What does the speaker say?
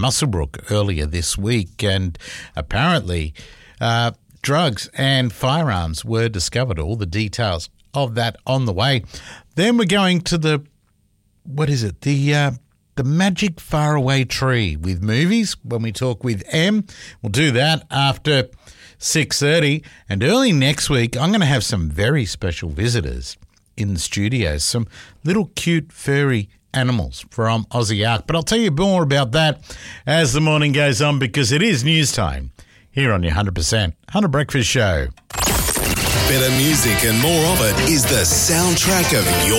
Muswellbrook earlier this week, and apparently drugs and firearms were discovered. All the details of that on the way. Then we're going to the Magic Faraway Tree with movies when we talk with Em. We'll do that after 6:30. And early next week, I'm going to have some very special visitors in the studio, some little cute furry animals from Aussie Ark. But I'll tell you more about that as the morning goes on, because it is news time here on your 100% Hunter Breakfast Show. Better music and more of it is the soundtrack of your